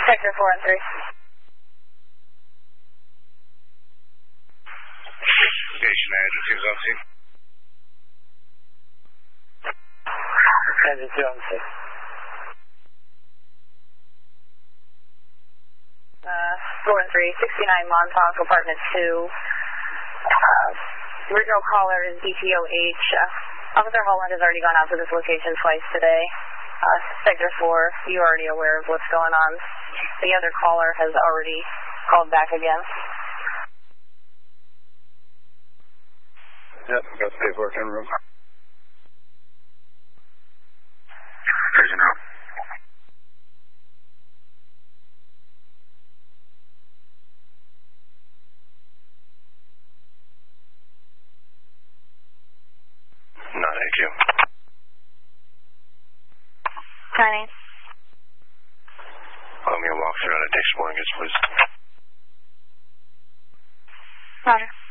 Sector 4 and 3. Station agency, Zoxy. Agency on 6. 4 and 3, 69 Montauk, apartment 2. Original caller is DTOH. Officer Holland has already gone out to this location twice today. Sector 4, you're already aware of what's going on. The other caller has already called back again. Yep, got the paperwork in room. Station out. Not AQ. 9-8. Allow me a walkthrough on a Dick's Mortgage, please. Roger.